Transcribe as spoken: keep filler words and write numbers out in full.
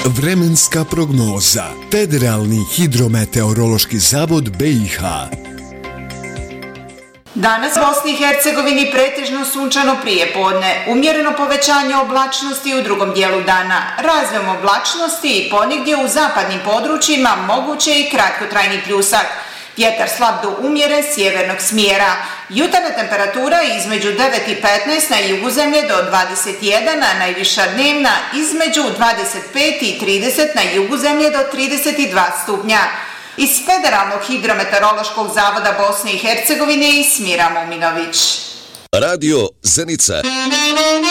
Vremenska prognoza. Federalni hidrometeorološki zavod B i H. Danas u Bosni i Hercegovini pretežno sunčano prijepodne, umjereno povećanje oblačnosti u drugom dijelu dana, razvojem oblačnosti i ponegdje u zapadnim područjima moguće i kratkotrajni pljusak. Vjetar slab do umjeren sjevernog smjera. Jutarnja temperatura između devet i petnaest na jugu zemlje do dvadeset jedan, a najviša dnevna između dvadeset pet i trideset na jugu zemlje do trideset dva stupnja. Iz Federalnog hidrometeorološkog zavoda Bosne i Hercegovine i Smira Muminović. Radio Zenica.